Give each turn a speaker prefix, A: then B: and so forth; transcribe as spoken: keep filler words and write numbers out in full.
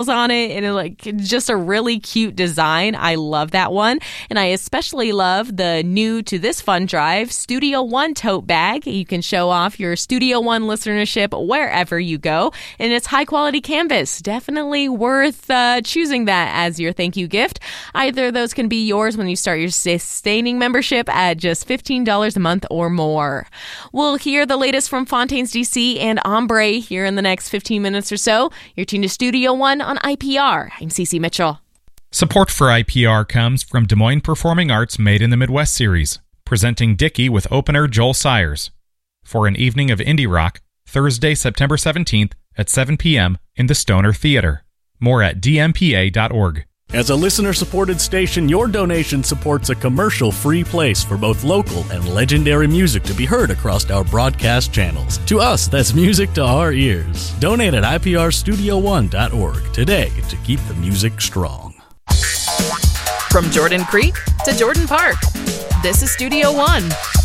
A: on it, and it, like just a really cute design. I love that one. And I especially love the new to this fun drive Studio One tote bag. You can show off your Studio One listenership wherever you go, and it's high quality canvas. Definitely worth uh, choosing that as your thank you gift. Either of those can be yours when you start your sustaining membership at just fifteen dollars a month or more. We'll hear the latest from Fontaines D C and Ombre here in the next fifteen minutes or so. You're tuned to Studio One on I P R. I'm Cece Mitchell.
B: Support for I P R comes from Des Moines Performing Arts Made in the Midwest series, presenting Dickie with opener Joel Sayers for an evening of indie rock, Thursday, September seventeenth at seven p.m. in the Stoner Theater. More at d m p a dot org.
C: As a listener-supported station, your donation supports a commercial-free place for both local and legendary music to be heard across our broadcast channels. To us, that's music to our ears. Donate at I P R studio one dot org today to keep the music strong.
D: From Jordan Creek to Jordan Park, this is Studio One.